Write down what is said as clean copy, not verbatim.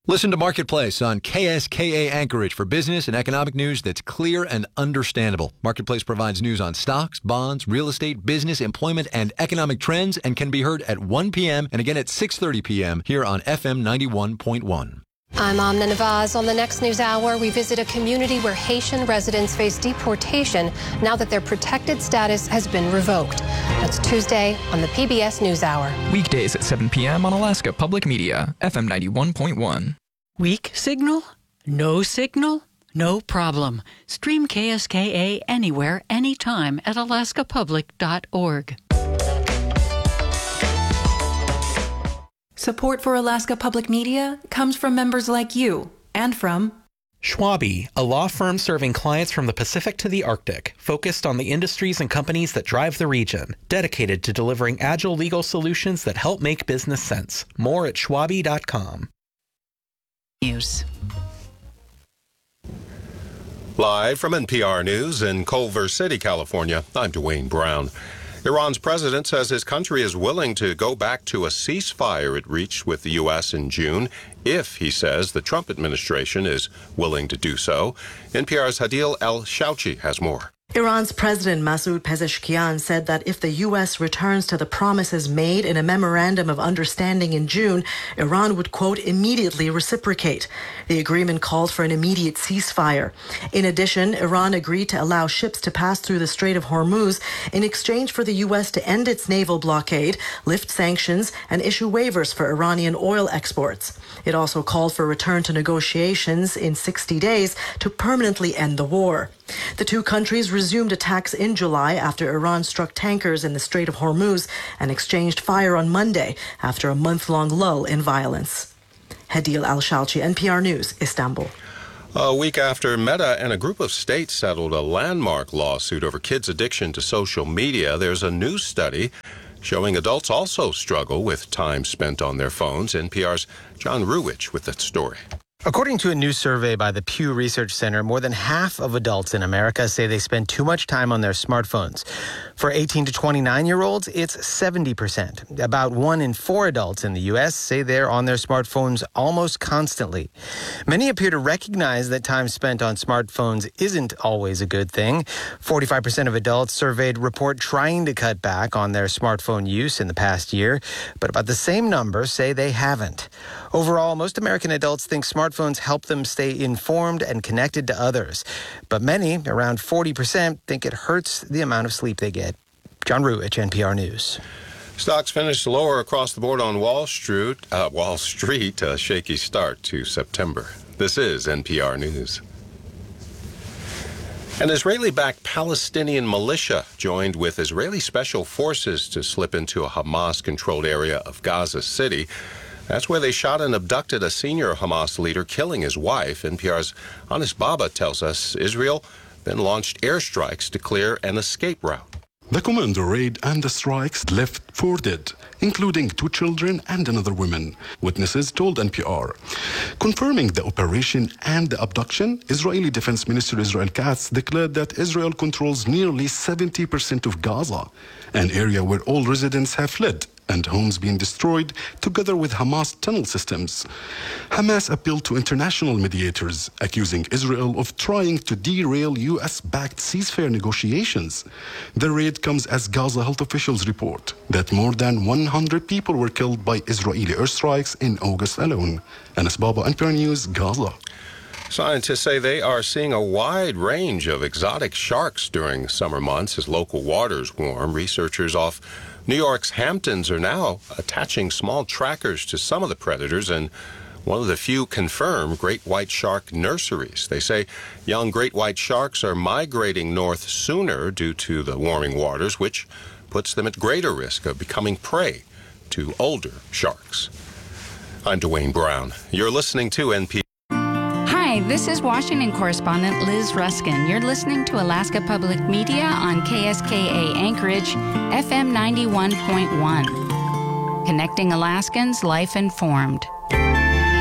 Listen to Marketplace on KSKA Anchorage for business and economic news that's clear and understandable. Marketplace provides news on stocks, bonds, real estate, business, employment, and economic trends and can be heard at 1 p.m. and again at 6:30 p.m. here on FM 91.1. I'm Amna Navaz. On the next news hour, we visit a community where Haitian residents face deportation now that their protected status has been revoked. That's Tuesday on the PBS NewsHour. Weekdays at 7 p.m. on Alaska Public Media, FM 91.1. Weak signal? No signal? No problem. Stream KSKA anywhere, anytime at alaskapublic.org. Support for Alaska Public Media comes from members like you and from Schwabe, a law firm serving clients from the Pacific to the Arctic, focused on the industries and companies that drive the region, dedicated to delivering agile legal solutions that help make business sense. More at schwabe.com. News. Live from NPR News in Culver City, California, I'm Dwayne Brown. Iran's president says his country is willing to go back to a ceasefire it reached with the U.S. in June if, he says, the Trump administration is willing to do so. NPR's Hadil El-Shouchi has more. Iran's President Masoud Pezeshkian said that if the U.S. returns to the promises made in a memorandum of understanding in June, Iran would, quote, immediately reciprocate. The agreement called for an immediate ceasefire. In addition, Iran agreed to allow ships to pass through the Strait of Hormuz in exchange for the U.S. to end its naval blockade, lift sanctions, and issue waivers for Iranian oil exports. It also called for a return to negotiations in 60 days to permanently end the war. The two countries resumed attacks in July after Iran struck tankers in the Strait of Hormuz and exchanged fire on Monday after a month-long lull in violence. Hadil El-Shouchi, NPR News, Istanbul. A week after Meta and a group of states settled a landmark lawsuit over kids' addiction to social media, there's a new study showing adults also struggle with time spent on their phones. NPR's John Ruwitch with that story. According to a new survey by the Pew Research Center, more than half of adults in America say they spend too much time on their smartphones. For 18 to 29-year-olds, it's 70%. About 1 in 4 adults in the U.S. say they're on their smartphones almost constantly. Many appear to recognize that time spent on smartphones isn't always a good thing. 45% of adults surveyed report trying to cut back on their smartphone use in the past year, but about the same number say they haven't. Overall, most American adults think smartphones help them stay informed and connected to others. But many, around 40%, think it hurts the amount of sleep they get. John Ruwitch, NPR News. Stocks finished lower across the board on Wall Street, a shaky start to September. This is NPR News. An Israeli-backed Palestinian militia joined with Israeli special forces to slip into a Hamas-controlled area of Gaza City. That's where they shot and abducted a senior Hamas leader, killing his wife. NPR's Anis Baba tells us Israel then launched airstrikes to clear an escape route. The commando raid and the strikes left 4 dead, including 2 children and another woman. Witnesses told NPR. Confirming the operation and the abduction, Israeli Defense Minister Israel Katz declared that Israel controls nearly 70% of Gaza, an area where all residents have fled and homes being destroyed, together with Hamas tunnel systems. Hamas appealed to international mediators, accusing Israel of trying to derail U.S.-backed ceasefire negotiations. The raid comes as Gaza health officials report that more than 100 people were killed by Israeli airstrikes in August alone. Anis Baba, NPR News, Gaza. Scientists say they are seeing a wide range of exotic sharks during summer months as local waters warm. Researchers off New York's Hamptons are now attaching small trackers to some of the predators and one of the few confirmed great white shark nurseries. They say young great white sharks are migrating north sooner due to the warming waters, which puts them at greater risk of becoming prey to older sharks. I'm Dwayne Brown. You're listening to NPR. Hi, this is Washington correspondent Liz Ruskin. You're listening to Alaska Public Media on KSKA Anchorage, FM 91.1. Connecting Alaskans, life informed.